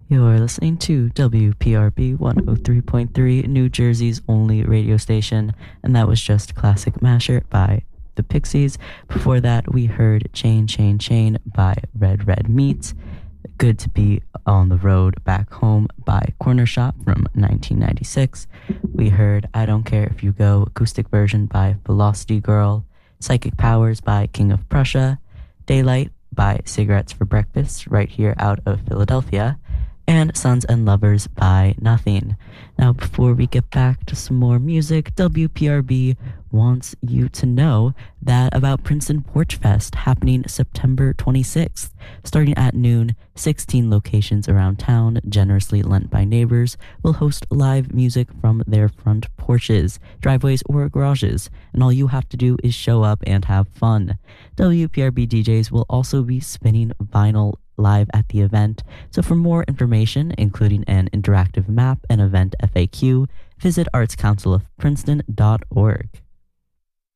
You're listening to WPRB 103.3, New Jersey's only radio station, and that was just Classic Masher by the Pixies. Before that, we heard Chain, Chain, Chain by Red Red Meat, Good to Be on the Road Back Home by Corner Shop from 1996. We heard I Don't Care If You Go, acoustic version by Velocity Girl, Psychic Powers by King of Prussia, Daylight by Cigarettes for Breakfast, right here out of Philadelphia, and Sons and Lovers by Nothing. Now, before we get back to some more music, WPRB wants you to know that about Princeton Porch Fest happening September 26th. Starting at noon, 16 locations around town, generously lent by neighbors, will host live music from their front porches, driveways, or garages, and all you have to do is show up and have fun. WPRB DJs will also be spinning vinyl live at the event, so for more information, including an interactive map and event FAQ, visit artscouncilofprinceton.org.